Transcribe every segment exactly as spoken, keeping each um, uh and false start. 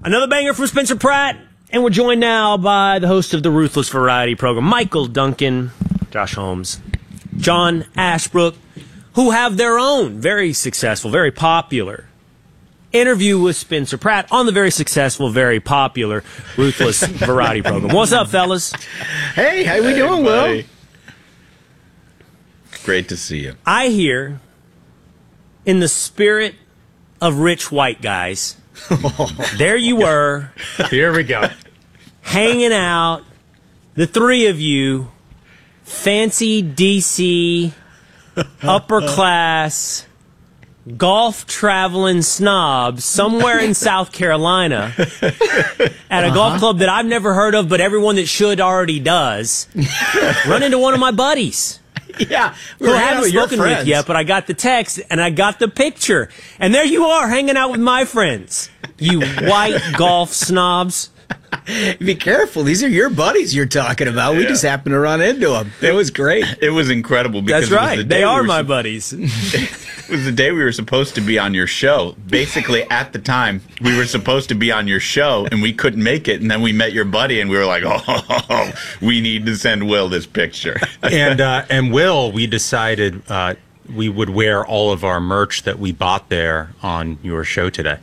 Another banger from Spencer Pratt, and we're joined now by the host of the Ruthless Variety program, Michael Duncan, Josh Holmes, John Ashbrook, who have their own very successful, very popular interview with Spencer Pratt on the very successful, very popular Ruthless Variety program. What's up, fellas? Hey, how we hey, doing, buddy. Will? Great to see you. I hear, in the spirit of rich white guys, there you were. Here we go. Hanging out, the three of you, fancy D C, upper class, golf traveling snobs somewhere in South Carolina at a uh-huh. golf club that I've never heard of, but everyone that should already does. Run into one of my buddies. Yeah, who I haven't spoken with yet, but I got the text and I got the picture. And there you are, hanging out with my friends. You white golf snobs. Be careful. These are your buddies you're talking about. We yeah. just happened to run into them. It was great. It was incredible. Because That's right. It was the they are we my su- buddies. It was the day we were supposed to be on your show. Basically, at the time, we were supposed to be on your show, and we couldn't make it. And then we met your buddy, and we were like, oh, we need to send Will this picture. and uh, and Will, we decided uh, we would wear all of our merch that we bought there on your show today.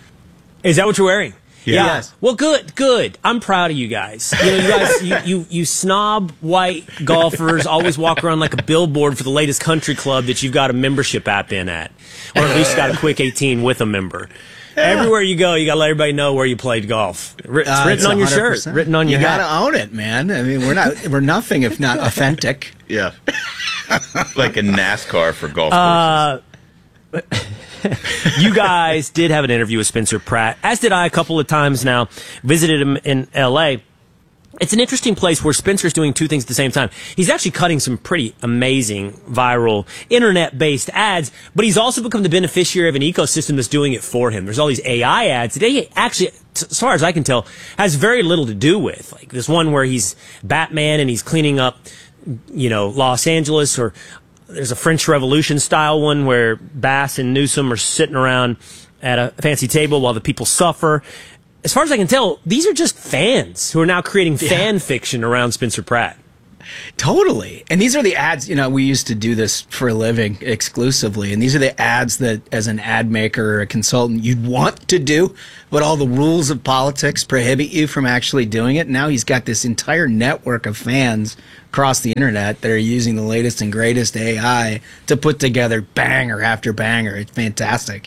Is that what you're wearing? Yeah. Yes. Well, good, good. I'm proud of you guys. You know, you guys, you, you, you snob white golfers always walk around like a billboard for the latest country club that you've got a membership app in at, or at least got a quick eighteen with a member. Yeah. Everywhere you go, you got to let everybody know where you played golf. It's written uh, it's on your shirt, written on your You hat. got to own it, man. I mean, we're not, we're nothing if not authentic. Yeah, like a NASCAR for golf uh, courses. You guys did have an interview with Spencer Pratt, as did I a couple of times now. Visited him in L A. It's an interesting place where Spencer's doing two things at the same time. He's actually cutting some pretty amazing viral internet-based ads, but he's also become the beneficiary of an ecosystem that's doing it for him. There's all these A I ads that he actually, as far as I can tell, has very little to do with. Like this one where he's Batman and he's cleaning up, you know, Los Angeles, or there's a French Revolution style one where Bass and Newsom are sitting around at a fancy table while the people suffer. As far as I can tell, these are just fans who are now creating yeah. fan fiction around Spencer Pratt. Totally. And these are the ads, you know, we used to do this for a living exclusively. And these are the ads that as an ad maker or a consultant you'd want to do, but all the rules of politics prohibit you from actually doing it. Now he's got this entire network of fans across the internet that are using the latest and greatest A I to put together banger after banger. It's fantastic.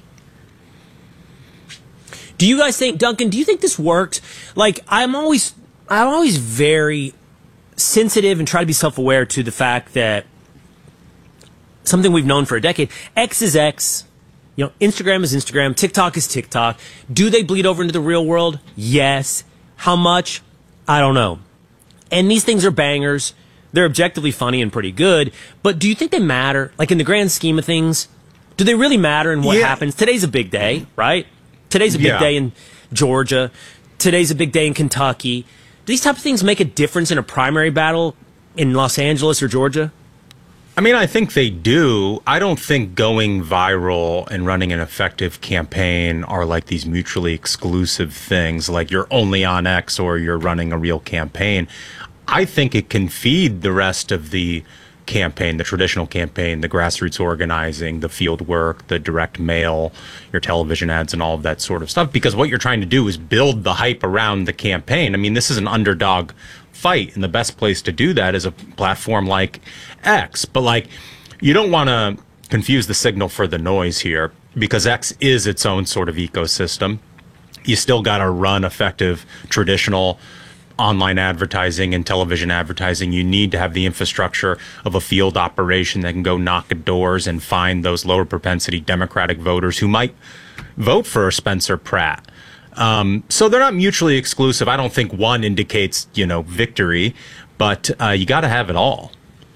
Do you guys think, Duncan, do you think this worked? Like, I'm always, I'm always very sensitive and try to be self-aware to the fact that something we've known for a decade, X is X, you know, Instagram is Instagram, TikTok is TikTok. Do they bleed over into the real world? Yes. How much? I don't know. And these things are bangers. They're objectively funny and pretty good, but do you think they matter? Like, in the grand scheme of things, do they really matter in what yeah. happens? Today's a big day, right? Today's a big yeah. day in Georgia. Today's a big day in Kentucky. Do these type of things make a difference in a primary battle in Los Angeles or Georgia? I mean, I think they do. I don't think going viral and running an effective campaign are like these mutually exclusive things, like you're only on X or you're running a real campaign. I think it can feed the rest of the campaign, the traditional campaign, the grassroots organizing, the field work, the direct mail, your television ads, and all of that sort of stuff. Because what you're trying to do is build the hype around the campaign. I mean, this is an underdog fight, and the best place to do that is a platform like X. But, like, you don't want to confuse the signal for the noise here, because X is its own sort of ecosystem. You still got to run effective traditional online advertising and television advertising. You need to have the infrastructure of a field operation that can go knock at doors and find those lower propensity Democratic voters who might vote for Spencer Pratt. Um, so they're not mutually exclusive. I don't think one indicates, you know, victory, but uh, you got to have it all.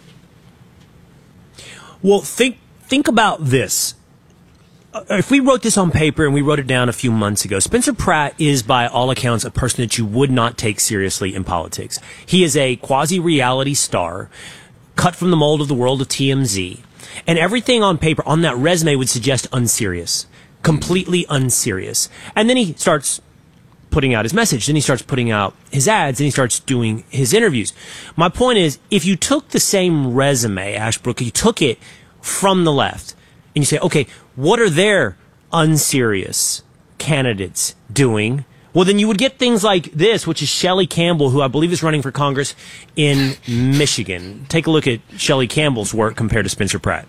Well, think think about this. If we wrote this on paper and we wrote it down a few months ago, Spencer Pratt is, by all accounts, a person that you would not take seriously in politics. He is a quasi-reality star, cut from the mold of the world of T M Z. And everything on paper, on that resume, would suggest unserious. Completely unserious. And then he starts putting out his message. Then he starts putting out his ads. Then he starts doing his interviews. My point is, if you took the same resume, Ashbrook, you took it from the left, and you say, okay, what are their unserious candidates doing? Well, then you would get things like this, which is Shelley Campbell, who I believe is running for Congress in Michigan. Take a look at Shelley Campbell's work compared to Spencer Pratt.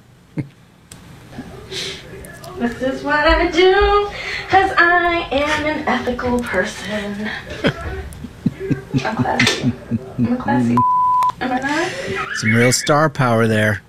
This is what I do, because I am an ethical person. I'm classy. I'm a classy. Am I not? Some real star power there.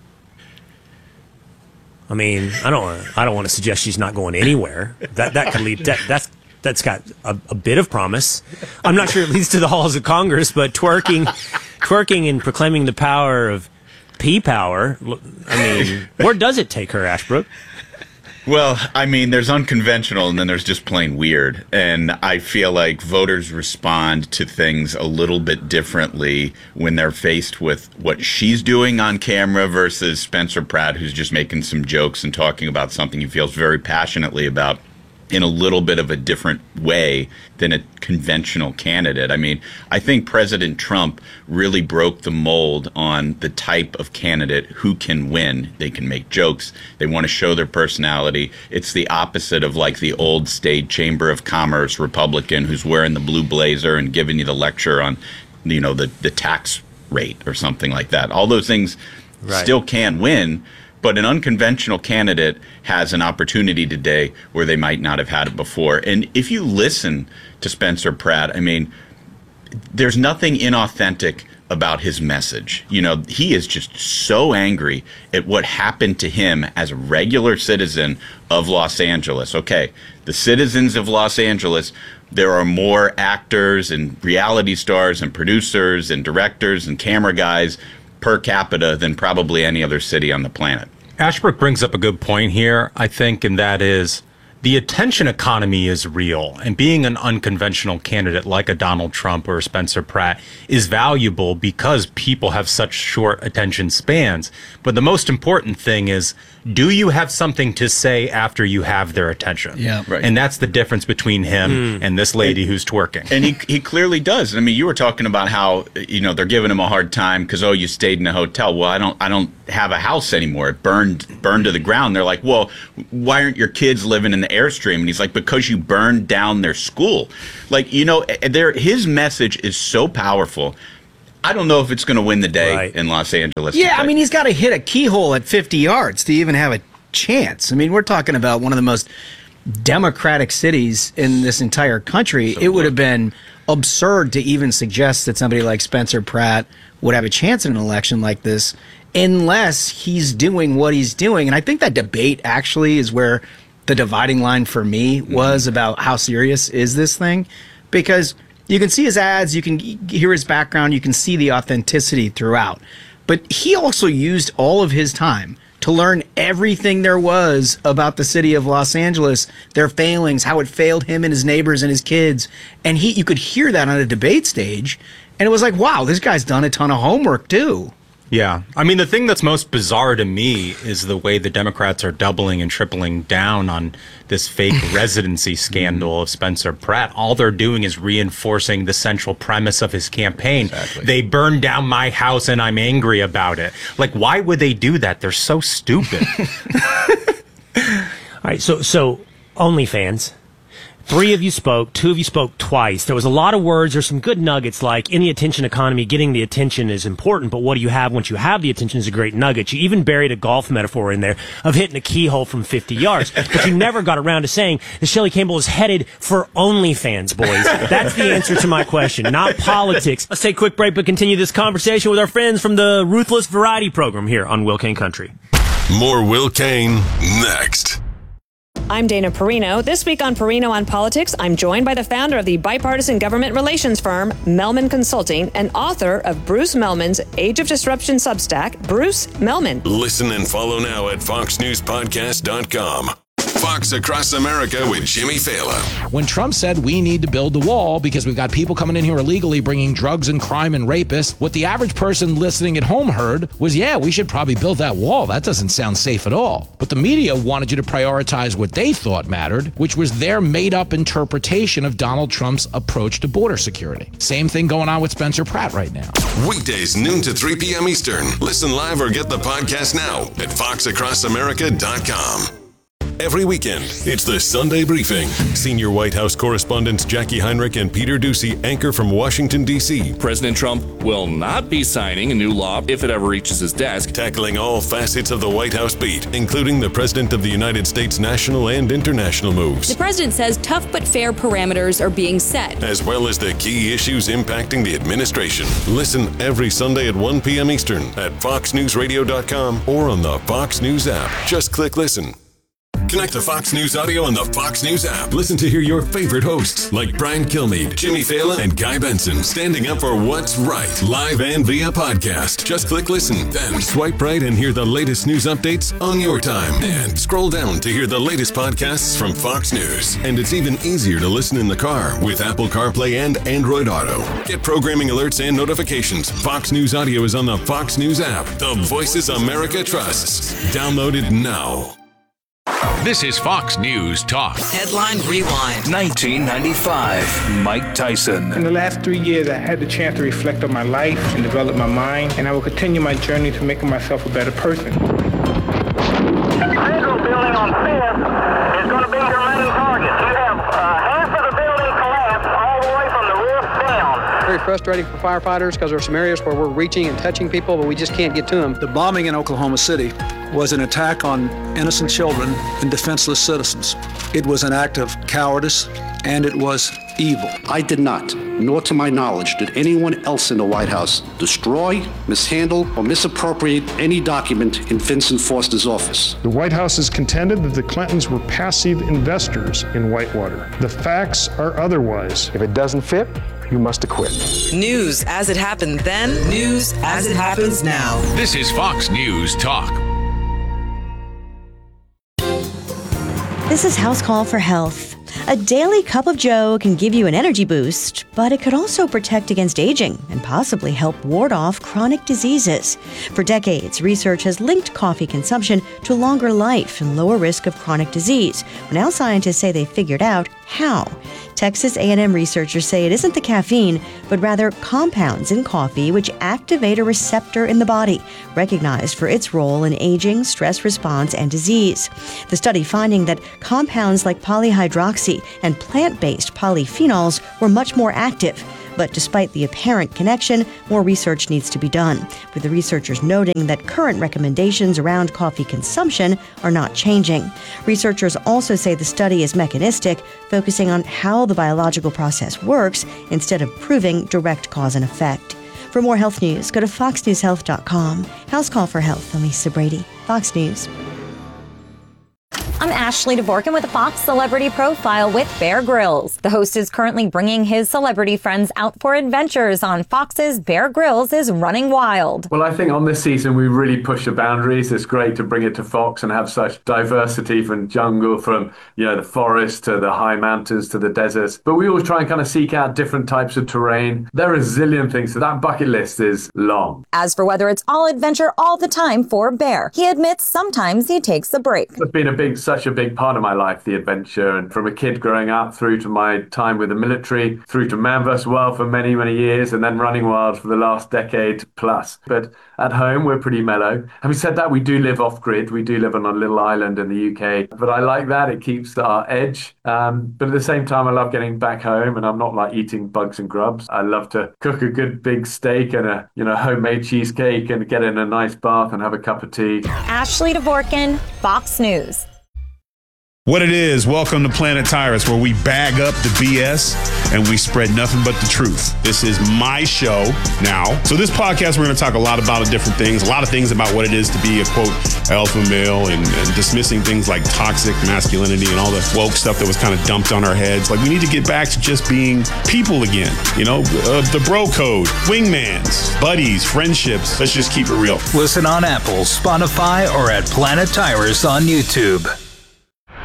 I mean, I don't wanna, I don't want to suggest she's not going anywhere. That that could lead that that's that's got a, a bit of promise. I'm not sure it leads to the halls of Congress, but twerking twerking and proclaiming the power of pea power. I mean, where does it take her, Ashbrook? Well, I mean, there's unconventional and then there's just plain weird. And I feel like voters respond to things a little bit differently when they're faced with what she's doing on camera versus Spencer Pratt, who's just making some jokes and talking about something he feels very passionately about in a little bit of a different way than a conventional candidate. I mean, I think President Trump really broke the mold on the type of candidate who can win. They can make jokes. They want to show their personality. It's the opposite of like the old state Chamber of Commerce Republican who's wearing the blue blazer and giving you the lecture on, you know, the, the tax rate or something like that. All those things right. still can win. But an unconventional candidate has an opportunity today where they might not have had it before. And if you listen to Spencer Pratt, I mean, there's nothing inauthentic about his message. You know, he is just so angry at what happened to him as a regular citizen of Los Angeles. Okay, the citizens of Los Angeles, there are more actors and reality stars and producers and directors and camera guys per capita than probably any other city on the planet. Ashbrook brings up a good point here, I think, and that is the attention economy is real, and being an unconventional candidate like a Donald Trump or a Spencer Pratt is valuable because people have such short attention spans. But the most important thing is, do you have something to say after you have their attention? Yeah, right. And that's the difference between him mm. and this lady and, who's twerking. And he he clearly does. I mean, you were talking about how, you know, they're giving him a hard time because, oh, you stayed in a hotel. Well, I don't I don't have a house anymore. It burned burned to the ground. They're like, well, why aren't your kids living in the Airstream? And he's like, because you burned down their school. Like, you know, there his message is so powerful. I don't know if it's going to win the day right. in Los Angeles. Yeah, I mean, he's got to hit a keyhole at fifty yards to even have a chance. I mean, we're talking about one of the most democratic cities in this entire country. So it would have been absurd to even suggest that somebody like Spencer Pratt would have a chance in an election like this unless he's doing what he's doing. And I think that debate actually is where the dividing line for me was about how serious is this thing, because you can see his ads, you can hear his background, you can see the authenticity throughout. But he also used all of his time to learn everything there was about the city of Los Angeles, their failings, how it failed him and his neighbors and his kids. And he, you could hear that on a debate stage. And it was like, wow, this guy's done a ton of homework too. Yeah. I mean, the thing that's most bizarre to me is the way the Democrats are doubling and tripling down on this fake residency scandal of Spencer Pratt. All they're doing is reinforcing the central premise of his campaign. Exactly. They burned down my house and I'm angry about it. Like, why would they do that? They're so stupid. All right. So, so OnlyFans. Three of you spoke. Two of you spoke twice. There was a lot of words. There's some good nuggets, like in the attention economy, getting the attention is important, but what do you have once you have the attention is a great nugget. You even buried a golf metaphor in there of hitting a keyhole from fifty yards, but you never got around to saying that Shelley Campbell is headed for OnlyFans, boys. That's the answer to my question, not politics. Let's take a quick break, but continue this conversation with our friends from the Ruthless Variety program here on Will Cain Country. More Will Cain next. I'm Dana Perino. This week on Perino on Politics, I'm joined by the founder of the bipartisan government relations firm, Mehlman Consulting, and author of Bruce Mehlman's Age of Disruption Substack, Bruce Mehlman. Listen and follow now at fox news podcast dot com. Fox Across America with Jimmy Fallon. When Trump said we need to build the wall because we've got people coming in here illegally bringing drugs and crime and rapists, what the average person listening at home heard was, yeah, we should probably build that wall. That doesn't sound safe at all. But the media wanted you to prioritize what they thought mattered, which was their made-up interpretation of Donald Trump's approach to border security. Same thing going on with Spencer Pratt right now. Weekdays noon to three p.m. Eastern. Listen live or get the podcast now at fox across america dot com. Every weekend, it's the Sunday Briefing. Senior White House correspondents Jackie Heinrich and Peter Doocy anchor from Washington, D C President Trump will not be signing a new law if it ever reaches his desk. Tackling all facets of the White House beat, including the President of the United States' national and international moves. The president says tough but fair parameters are being set, as well as the key issues impacting the administration. Listen every Sunday at one p.m. Eastern at fox news radio dot com or on the Fox News app. Just click listen. Connect to Fox News Audio on the Fox News app. Listen to hear your favorite hosts like Brian Kilmeade, Jimmy Fallon, and Guy Benson standing up for what's right, live and via podcast. Just click listen, then swipe right and hear the latest news updates on your time. And scroll down to hear the latest podcasts from Fox News. And it's even easier to listen in the car with Apple CarPlay and Android Auto. Get programming alerts and notifications. Fox News Audio is on the Fox News app. The voices America trusts. Download it now. This is Fox News Talk. Headline Rewind. nineteen ninety-five, Mike Tyson. In the last three years, I had the chance to reflect on my life and develop my mind, and I will continue my journey to making myself a better person. Federal building on Fifth is going to be your main target. You have uh, half of the building collapsed all the way from the roof down. Very frustrating for firefighters because there are some areas where we're reaching and touching people, but we just can't get to them. The bombing in Oklahoma City was an attack on innocent children and defenseless citizens. It was an act of cowardice, and it was evil. I did not, nor to my knowledge, did anyone else in the White House destroy, mishandle, or misappropriate any document in Vincent Foster's office. The White House has contended that the Clintons were passive investors in Whitewater. The facts are otherwise. If it doesn't fit, you must acquit. News as it happened then, news as it happens now. This is Fox News Talk. This is House Call for Health. A daily cup of Joe can give you an energy boost, but it could also protect against aging and possibly help ward off chronic diseases. For decades, research has linked coffee consumption to longer life and lower risk of chronic disease. Now scientists say they figured out how. Texas A and M researchers say it isn't the caffeine, but rather compounds in coffee which activate a receptor in the body, recognized for its role in aging, stress response, and disease. The study finding that compounds like polyhydroxy and plant-based polyphenols were much more active. But despite the apparent connection, more research needs to be done, with the researchers noting that current recommendations around coffee consumption are not changing. Researchers also say the study is mechanistic, focusing on how the biological process works instead of proving direct cause and effect. For more health news, go to fox news health dot com. House Call for Health, I'm Lisa Brady, Fox News. I'm Ashley Dvorkin with a Fox Celebrity Profile with Bear Grylls. The host is currently bringing his celebrity friends out for adventures on Fox's Bear Grylls is Running Wild. Well, I think on this season we really push the boundaries. It's great to bring it to Fox and have such diversity from jungle, from, you know, the forest to the high mountains to the deserts. But we always try and kind of seek out different types of terrain. There are a zillion things, so that bucket list is long. As for whether it's all adventure all the time for Bear, he admits sometimes he takes a break. It's been a big such a big part of my life, the adventure, and from a kid growing up through to my time with the military, through to Man versus. Wild for many, many years, and then Running Wild for the last decade plus. But at home, we're pretty mellow. Having said that, we do live off-grid. We do live on a little island in the U K, but I like that. It keeps our edge. Um, but at the same time, I love getting back home, and I'm not like eating bugs and grubs. I love to cook a good big steak and a, you know, homemade cheesecake and get in a nice bath and have a cup of tea. Ashley Dvorkin, Fox News. What it is, welcome to Planet Tyrus, where we bag up the B S and we spread nothing but the truth. This is my show now. So this podcast, we're going to talk a lot about different things, a lot of things about what it is to be a, quote, alpha male, and, and dismissing things like toxic masculinity and all the woke stuff that was kind of dumped on our heads. Like, we need to get back to just being people again, you know, uh, the bro code, wingmans, buddies, friendships. Let's just keep it real. Listen on Apple, Spotify, or at Planet Tyrus on YouTube.